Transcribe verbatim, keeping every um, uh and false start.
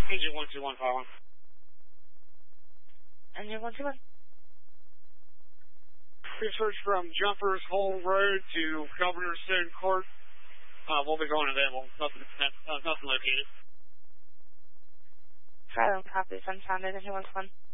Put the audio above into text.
Agent one two one five one. Engine one two one. Research from Jumpers Hole Road to Governor Stone Court. Uh, we'll be going to them. Well, nothing, uh, nothing located. Try them copy. Sunshine, Engine one two one.